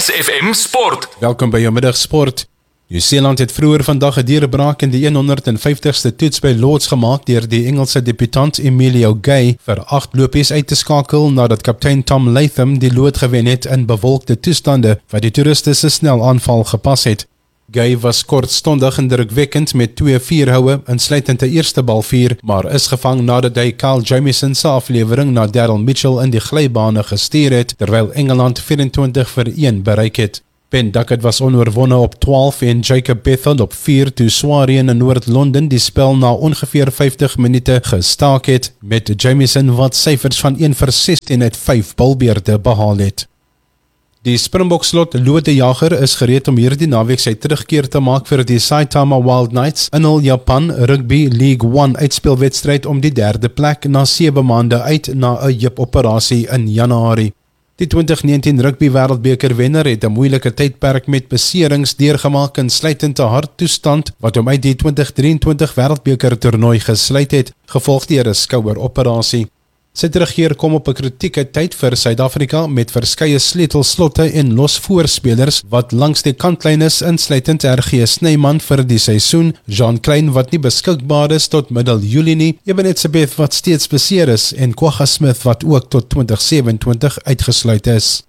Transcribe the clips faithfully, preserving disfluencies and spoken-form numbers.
S F M Sport. Welkom by jou middagsport. Nieu-Seeland het vroeër vandag 'n deurbraak in die honderd en vyftigste toets by Lords gemaak deur die Engelse debutant Emilio Gay vir agt lopies uit te skakel nadat kaptein Tom Latham die lood gewen het in bewolkte toestande wat die toeriste se snel aanval gepas het. Gay was kortstondig indrukwekkend met twee vierhoue, insluitend 'n eerste bal vier, maar is gevang nadat hy Kyle Jamieson se aflewering na Daryl Mitchell in die glybane gestuur het, terwyl Engeland vyf-en-twintig vir een bereik het. Ben Duckett was onoorwonne op twaalf en Jacob Bethel op vier toe Swarien in Noord-Londen die spel na ongeveer vyftig minute gestaak het, met Jamieson wat syfers van een vir sestien uit vyf balbeurte behaal het. Die Springbok slot Lodejager is gereed om hierdie naweek sy terugkeer te maak vir die Saitama Wild Knights in hul Japan Rugby League one uitspelwedstryd om die derde plek na sewe maande uit na 'n heupoperasie in Januarie. Die twintig negentien Rugby Wêreldbeker wenner het 'n moeilike tydperk met beserings deurgemaak insluitend 'n harttoestand wat hom uit die twintig drieëntwintig Wêreldbeker toernooi gesluit het, gevolg deur 'n skoueroperasie. Sy terugkeer kom op 'n kritieke tyd vir Suid-Afrika met verskeie sleutelslotte en losvoorspelers wat langs die kantlyn is, insluitend R G Snyman vir die seisoen, Jean Klein wat nie beskikbaar is tot middel Julie nie, Ebenezer wat steeds beseer is en Kwagga Smith wat ook tot twintig sewe-en-twintig uitgesluit is.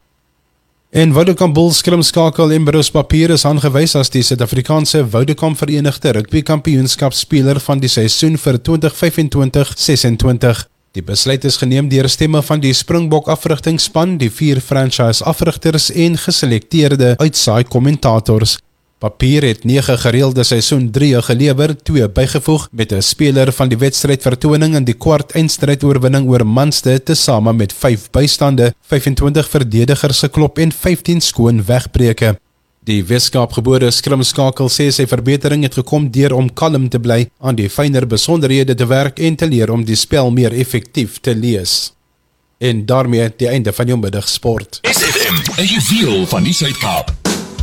En Vodacom Bulls skrimskakel Embrose Papier is aangewys as die Suid-Afrikaanse Vodacom Verenigde Rugby Kampioenskapspeler van die seisoen vir twintig vyf-en-twintig ses-en-twintig. Die besluit is geneem deur stemme van die Springbok afrigtingsspan, die vier franchise afrigters en geselekteerde uitsaai kommentators. Papier het nege gereelde seisoen drie gelewer, twee bygevoeg met 'n speler van die wedstryd vertoning in die kwart eindstryd oorwinning oor Munster tesame met vyf bystande, vyf-en-twintig verdedigers geklop en vyftien skoon wegbreuke. Die Weskaapgebore skrimskakel sê sy verbetering het gekom deur om kalm te bly, aan die fynere besonderhede te werk en te leer om die spel meer effektief te lees. En daarmee die einde van jou middagsport. S F M, 'n juweel van die Suid-Kaap.